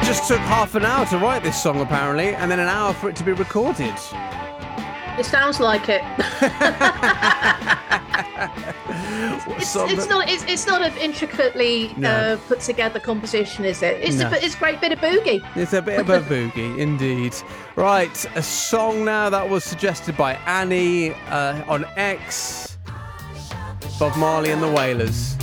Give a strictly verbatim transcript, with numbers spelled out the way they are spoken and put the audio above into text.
Just took half an hour to write this song, apparently, and then an hour for it to be recorded. It sounds like it. it's, it's not. It's, it's not an intricately no. uh, put together composition, is it? It's no. a it's a great bit of boogie. It's a bit of a boogie, indeed. Right, a song now that was suggested by Annie uh, on X. Bob Marley and the Wailers.